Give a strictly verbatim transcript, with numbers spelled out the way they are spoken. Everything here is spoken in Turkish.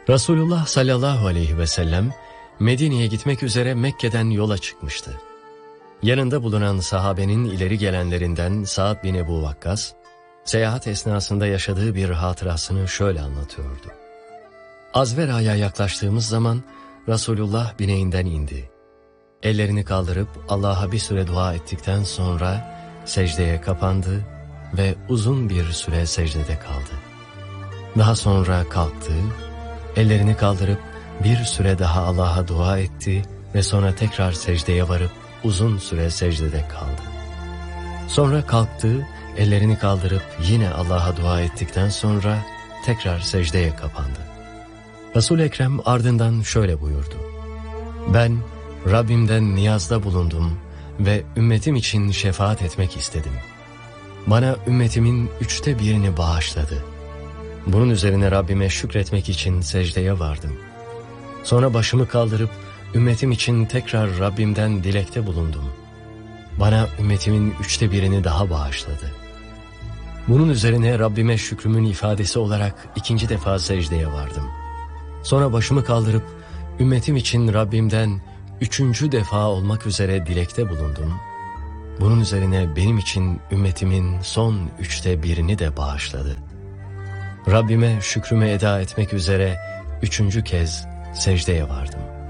Resulullah sallallahu aleyhi ve sellem Medine'ye gitmek üzere Mekke'den yola çıkmıştı. Yanında bulunan sahabenin ileri gelenlerinden Sa'd bin Ebu Vakkas, seyahat esnasında yaşadığı bir hatırasını şöyle anlatıyordu. Azvera'ya yaklaştığımız zaman Resulullah bineğinden indi. Ellerini kaldırıp Allah'a bir süre dua ettikten sonra secdeye kapandı ve uzun bir süre secdede kaldı. Daha sonra kalktı, ellerini kaldırıp bir süre daha Allah'a dua etti ve sonra tekrar secdeye varıp uzun süre secdede kaldı. Sonra kalktı, ellerini kaldırıp yine Allah'a dua ettikten sonra tekrar secdeye kapandı. Resul-i Ekrem ardından şöyle buyurdu. Ben Rabbimden niyazda bulundum ve ümmetim için şefaat etmek istedim. Bana ümmetimin üçte birini bağışladı. Bunun üzerine Rabbime şükretmek için secdeye vardım. Sonra başımı kaldırıp ümmetim için tekrar Rabbimden dilekte bulundum. Bana ümmetimin üçte birini daha bağışladı. Bunun üzerine Rabbime şükrümün ifadesi olarak ikinci defa secdeye vardım. Sonra başımı kaldırıp ümmetim için Rabbimden üçüncü defa olmak üzere dilekte bulundum. Bunun üzerine benim için ümmetimin son üçte birini de bağışladı. Rabbime şükrümü eda etmek üzere üçüncü kez secdeye vardım.